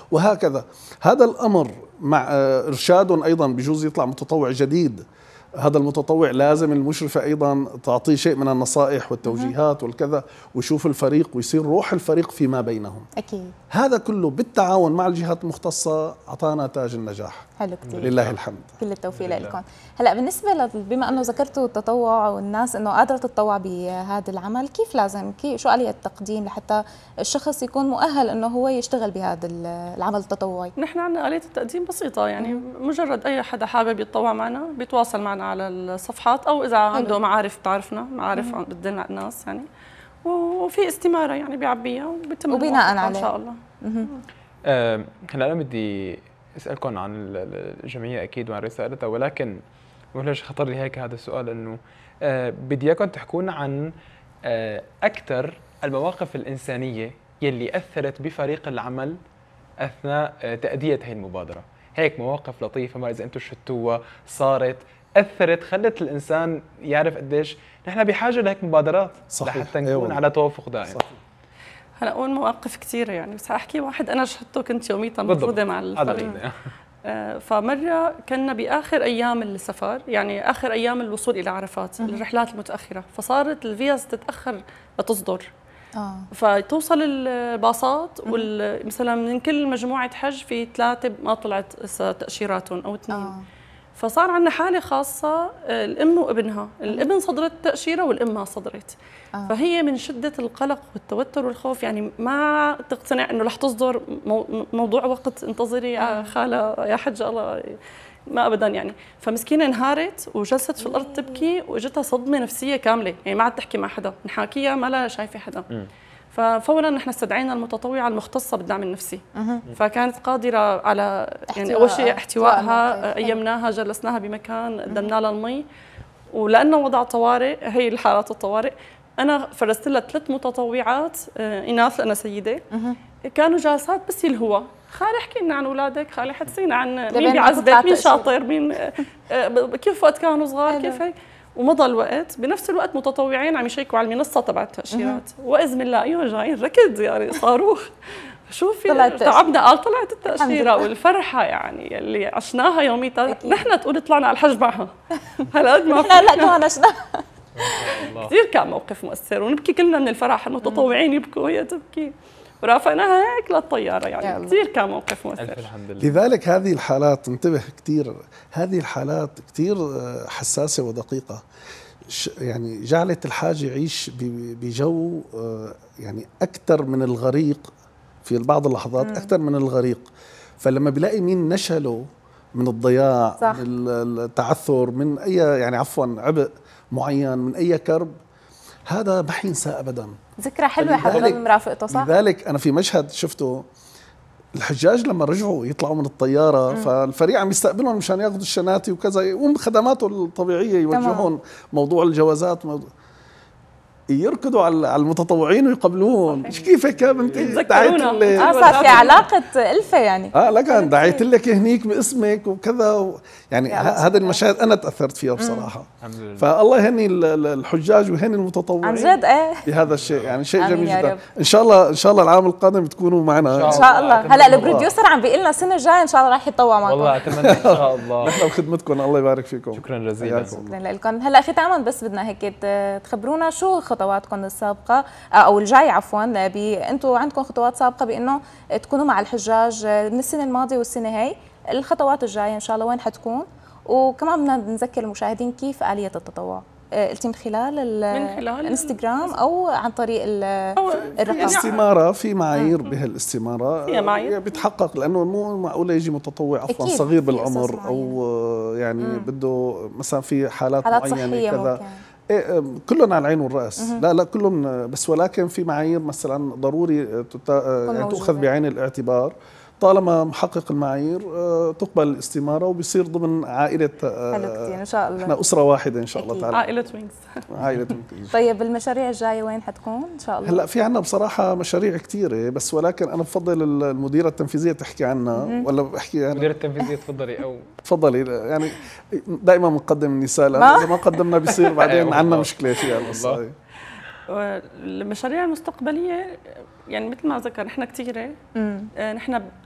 وهكذا. هذا الأمر مع إرشاد أيضا، بجوز يطلع متطوع جديد، هذا المتطوع لازم المشرفة أيضا تعطيه شيء من النصائح والتوجيهات والكذا، ويشوف الفريق ويصير روح الفريق فيما بينهم. أكيد هذا كله بالتعاون مع الجهات المختصة أعطانا تاج النجاح. حلو كتير، لله الحمد. كل التوفيق لكم. هلا بالنسبة بما أنه ذكرتوا التطوع والناس أنه قادرة تتطوع بهذا العمل، كيف لازم شو آلية التقديم لحتى الشخص يكون مؤهل أنه هو يشتغل بهذا العمل التطوعي؟ نحن عندنا آلية التقديم بسيطة، يعني مجرد أي حدا حابب يتطوع معنا بيتواصل معنا على الصفحات، أو إذا عنده معارف بتعرفنا، معارف بدنا الناس يعني، وفي استمارة يعني بيعبيها وبيتم وبناء عليه إن شاء الله. هلا أنا بدي أسألكم عن الجمعية أكيد وعن رسالتها، ولكن ليش خطر لي هيك هذا السؤال، إنه بدي إياكم تحكونا عن أكثر المواقف الإنسانية يلي أثرت بفريق العمل أثناء تأدية هي المبادرة. هيك مواقف لطيفة ما إذا أنتم شفتوها صارت أثرت، خلت الإنسان يعرف قديش نحن بحاجة لهيك مبادرات. صحيح. لحتى نكون على توافق دائم. صحيح. هلا أول مواقف كثيرة يعني، بس هحكي واحد أنا شهدته، كنت يوميتها موجودة مع الفريق. فمرة كنا بآخر أيام السفر، يعني آخر أيام الوصول إلى عرفات، الرحلات المتأخرة، فصارت الفيز تتأخر لتصدر. فتوصل الباصات مثلا من كل مجموعة حج في 3 ما طلعت تأشيراتهم أو 2. فصار عندنا حالة خاصة، الأم وابنها، الابن صدرت تأشيرة والأم ما صدرت. فهي من شدة القلق والتوتر والخوف يعني ما تقتنع إنه رح تصدر، موضوع وقت انتظري يا خالة يا حجة الله، ما أبدا يعني. فمسكينة انهارت وجلست في الأرض تبكي، وإجتها صدمة نفسية كاملة، يعني ما عاد تحكي مع حدا، نحاكيها ما لها شايفة حدا. ففورا نحن استدعينا المتطوعة المختصة بالدعم النفسي، فكانت قادرة على يعني أول شيء احتوائها، أيمناها، جلسناها بمكان، قدمنا لها المي، ولأنه وضع طوارئ، هي الحالات الطوارئ، أنا فرست لها 3 متطوعات إناث، أنا سيدة، كانوا جالسات بس يلهوا، خالي احكي لنا عن اولادك، خالي حدثينا عن مين بيعذبك، مين شاطر، مين كيف وقت كانوا صغار، كيف هيك. ومضى الوقت، بنفس الوقت متطوعين عم يشيكوا على المنصه تبع التاشيرات، واذن الله ايوه جايين ركض يعني صاروخ، شوفي تعبنا، طلعت التاشيره والفرحه يعني اللي عشناها يوميتها، نحن تقول طلعنا على الحج معها هلا قد ما لا كمان عشنا كثير كان موقف مؤثر، ونبكي كلنا من الفرح، المتطوعين يبكوا وهي تبكي، ورافقناها هيك للطياره يعني، كثير كان موقف مؤثر. لذلك هذه الحالات، انتبه كثير، هذه الحالات كثير حساسه ودقيقه، يعني جعلت الحاج يعيش بجو يعني اكثر من الغريق في بعض اللحظات، اكثر من الغريق. فلما بيلاقي مين نشله من الضياع، صح، من التعثر، من اي يعني عفوا عبء معين، من اي كرب، هذا ما حينسى ابدا. ذكرى حلوه حتضل مرافقته. صح. لذلك انا في مشهد شفته، الحجاج لما رجعوا يطلعوا من الطياره، فالفريق عم يستقبلهم مشان ياخذوا الشناتي وكذا، يقوم بخدماته الطبيعيه، يوجهون موضوع الجوازات، يركضوا على المتطوعين ويقبلوهم. كيف هيك يا بنتي؟ يتذكرونا. صار في علاقه ألفة يعني. لكن دعيت لك هنيك باسمك وكذا يعني هذا المشاهد انا تاثرت فيها بصراحه. فالله يهني الحجاج ويهني المتطوعين عن جد. بهذا الشيء، يعني شيء جميل جدا. ان شاء الله العام القادم تكونوا معنا ان شاء الله. هلا البروديوسر عم بيقول لنا السنه الجايه ان شاء الله راح يتطوع معكم. والله اتمنى ان شاء الله. نحن بخدمتكم، الله يبارك فيكم. شكرا جزيلا. شكرا لكم. هلا ختاما بس بدنا هيك تخبرونا شو خطواتكم السابقه او الجاي عفوا، انتم عندكم خطوات سابقه بانه تكونوا مع الحجاج من السنه الماضيه والسنه هي، الخطوات الجايه ان شاء الله وين حتكون؟ وكمان بدنا نذكر المشاهدين كيف آلية التطوع. قلتي من خلال الانستغرام او عن طريق الرقم؟ الاستماره، في معايير بهالاستماره بتحقق، لانه مو معقوله يجي متطوع عفوا صغير بالعمر او يعني بده مثلا في حالات معينه كذا، كلنا على العين والراس، لا كلهم، بس ولكن في معايير مثلا ضروري يعني تؤخذ بعين الاعتبار، طالما محقق المعايير تقبل الاستماره وبيصير ضمن عائله. حلو كثير ان شاء الله. احنا اسره واحده ان شاء الله تعالى، عائله وينكس. عائله وينكس. طيب المشاريع الجايه وين حتكون ان شاء الله؟ هلا في عندنا بصراحه مشاريع كثيره، بس ولكن انا بفضل المديره التنفيذيه تحكي عنها، ولا بحكي انا؟ المديره التنفيذيه تفضلي. او تفضلي، يعني دائما بنقدم النساء، لأن اذا ما قدمنا بيصير بعدين عندنا مشكله فيها القصه. المشاريع المستقبليه يعني مثل ما ذكر نحن كثيره، نحن